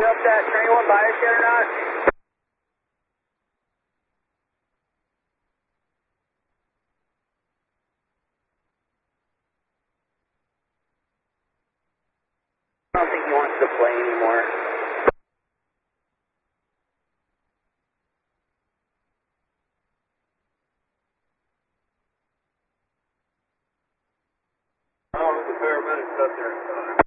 Up that train one by us yet or not? I don't think he wants to play anymore. Oh, the paramedics up there.